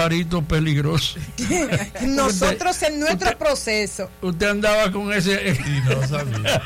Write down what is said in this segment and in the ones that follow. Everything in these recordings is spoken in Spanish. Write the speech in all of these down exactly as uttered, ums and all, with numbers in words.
pajarito peligroso. Nosotros usted, en nuestro usted, proceso. Usted andaba con ese y no sabía.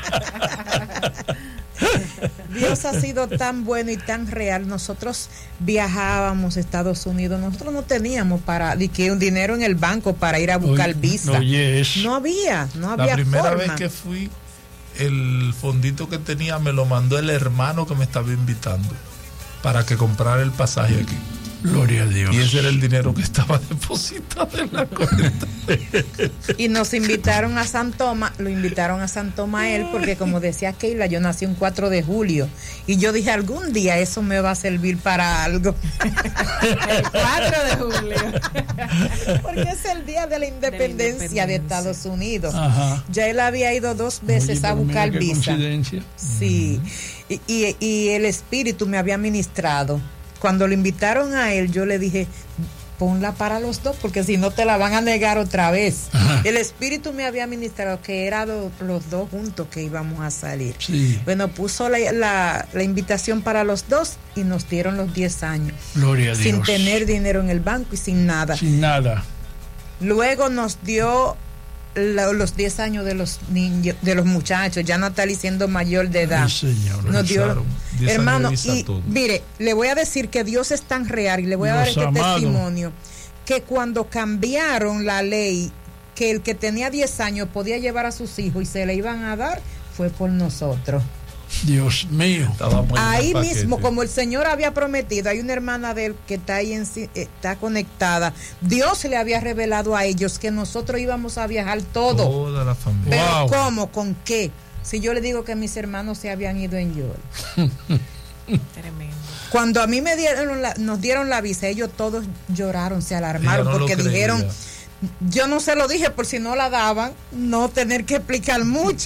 Dios ha sido tan bueno y tan real. Nosotros viajábamos a Estados Unidos, nosotros no teníamos para de que un dinero en el banco para ir a buscar oye, visa. Oye, no había, no había La primera forma. vez que fui, el fondito que tenía me lo mandó el hermano que me estaba invitando para que comprara el pasaje aquí. Gloria a Dios. Y ese era el dinero que estaba depositado en la cuenta. Y nos invitaron a San Tomás, lo invitaron a San Tomás él, porque como decía Keila, yo nací un cuatro de julio. Y yo dije, algún día eso me va a servir para algo. El cuatro de julio. Porque es el día de la independencia de, de Estados Unidos. Ajá. Ya él había ido dos veces Oye, a buscar visa. Sí. Mm. Y, y, y el Espíritu me había ministrado. Cuando lo invitaron a él, yo le dije, ponla para los dos, porque si no te la van a negar otra vez. Ajá. El Espíritu me había ministrado que eran lo, los dos juntos que íbamos a salir. Sí. Bueno, puso la, la, la invitación para los dos y nos dieron los diez años. Gloria a Dios. Sin tener dinero en el banco y sin nada. Sin nada. Luego nos dio la, los diez años de los niños, de los muchachos, ya Natalie siendo mayor de edad. Ay, señor, nos dio, hermano, y todo. Mire, le voy a decir que Dios es tan real y le voy a Dios dar este amado. testimonio, que cuando cambiaron la ley, que el que tenía diez años podía llevar a sus hijos y se le iban a dar, fue por nosotros. Dios mío. Ahí mismo, como el Señor había prometido, hay una hermana de él que está ahí en, está conectada. Dios le había revelado a ellos que nosotros íbamos a viajar todo. Toda la familia. Pero wow. ¿cómo? ¿Con qué? Si yo le digo que mis hermanos se habían ido en Yol. Tremendo. Cuando a mí me dieron la, nos dieron la visa, ellos todos lloraron, se alarmaron no porque dijeron, creía. Yo no se lo dije por si no la daban, no tener que explicar mucho.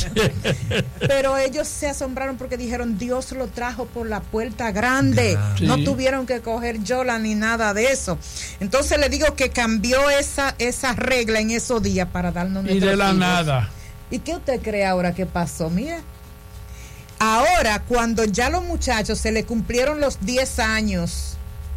Pero ellos se asombraron porque dijeron, Dios lo trajo por la puerta grande. Sí. No tuvieron que coger yola ni nada de eso. Entonces le digo que cambió esa, esa regla en esos días para darnos y de la hijos. Nada. ¿Y qué usted cree ahora que pasó? Mira. Ahora, cuando ya los muchachos se le cumplieron los diez años,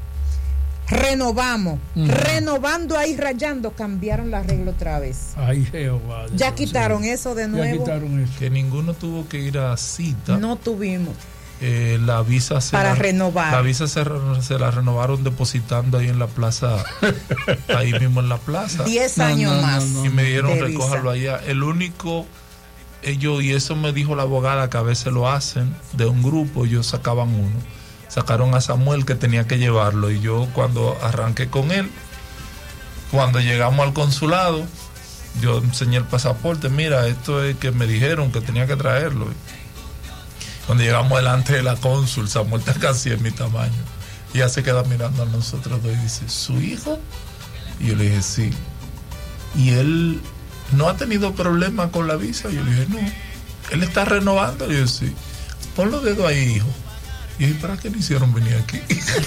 renovamos, uh-huh. renovando ahí rayando, cambiaron la regla otra vez. Ay, Jehová. Ya quitaron sí. eso de nuevo. Ya quitaron eso. Que ninguno tuvo que ir a cita. No tuvimos. Eh, la visa se para la, renovar. La visa se, se la renovaron depositando ahí en la plaza, ahí mismo en la plaza. Diez años no, no, más. No, no, y me dijeron recójalo allá. El único, ellos, y eso me dijo la abogada, que a veces lo hacen, de un grupo, ellos sacaban uno. Sacaron a Samuel que tenía que llevarlo y yo cuando arranqué con él, cuando llegamos al consulado, yo enseñé el pasaporte, mira, esto es que me dijeron que tenía que traerlo. Cuando llegamos delante de la cónsul, Samuel está casi en mi tamaño y ella se queda mirando a nosotros dos y dice, ¿su hijo? Y yo le dije, sí. Y él no ha tenido problema con la visa. Y yo le dije, no, él está renovando. Y yo dije, sí, pon los dedos ahí, hijo. Y dije, ¿para qué le hicieron venir aquí?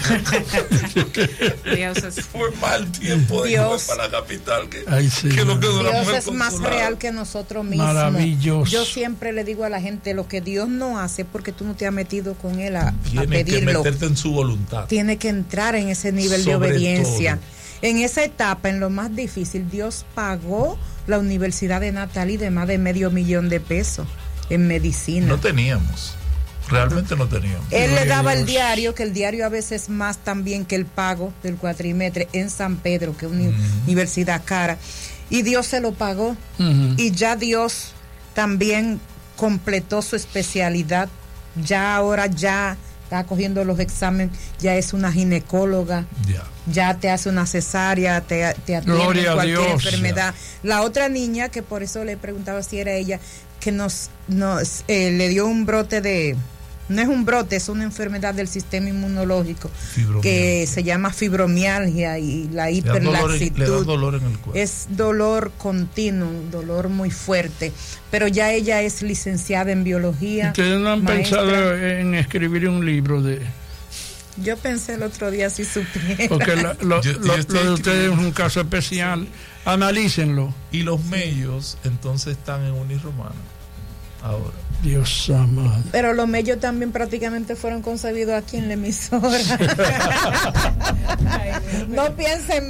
Dios es... Fue mal tiempo de Dios, para la capital. Que, ay, sí, que lo que Dios es más real que nosotros mismos. Maravilloso. Yo siempre le digo a la gente, lo que Dios no hace porque tú no te has metido con Él a, a Tiene pedirlo. que meterte en su voluntad. Tiene que entrar en ese nivel Sobre de obediencia. Todo. En esa etapa, en lo más difícil, Dios pagó la Universidad de Natalie de más de medio millón de pesos en medicina. No teníamos. Realmente no teníamos. Él le daba el diario, que el diario a veces más también que el pago del cuatrimestre en San Pedro, que es una uh-huh. universidad cara. Y Dios se lo pagó. Uh-huh. Y ya Dios también completó su especialidad. Ya ahora ya está cogiendo los exámenes, ya es una ginecóloga. Yeah. Ya te hace una cesárea, te, te atiende cualquier Dios, enfermedad. Ya. La otra niña, que por eso le preguntaba si era ella, que nos, nos eh, le dio un brote de... No es un brote, es una enfermedad del sistema inmunológico que se llama fibromialgia y la hiperlaxitud. Le da dolor en el cuerpo. Es dolor continuo, un dolor muy fuerte. Pero ya ella es licenciada en biología. ¿Ustedes no han maestra. pensado en escribir un libro de...? Yo pensé el otro día si supiera. Porque lo, lo, yo, lo, yo lo de ustedes es un caso especial. Analícenlo. Y los mellos entonces están en Uniromana ahora. Dios amado. Pero los mellos también prácticamente fueron concebidos aquí en la emisora. No piensen